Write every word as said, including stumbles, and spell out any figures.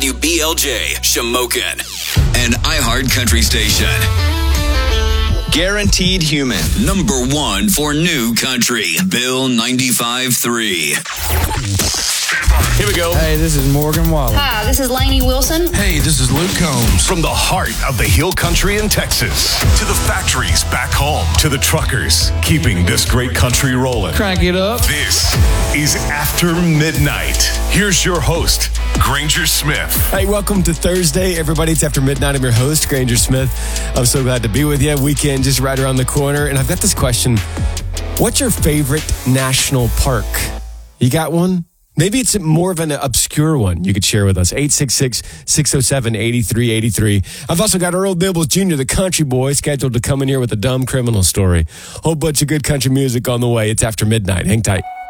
W B L J, Shamokin. An iHeart Country station. Guaranteed Human. Number one for new country. Bill ninety-five three. Here we go. Hey, this is Morgan Wallen. Hi, this is Lainey Wilson. Hey, this is Luke Combs. From the heart of the Hill Country in Texas to the factories back home to the truckers keeping this great country rolling. Crank it up. This is After Midnight. Here's your host, Granger Smith. Hey, welcome to Thursday, everybody. It's After Midnight. I'm your host, Granger Smith. I'm so glad to be with you. Weekend just right around the corner. And I've got this question. What's your favorite national park? You got one? Maybe it's more of an obscure one you could share with us. eight six six, six oh seven, eight three eight three. I've also got Earl Dibbles Junior, the country boy, scheduled to come in here with a dumb criminal story. Whole bunch of good country music on the way. It's After Midnight. Hang tight.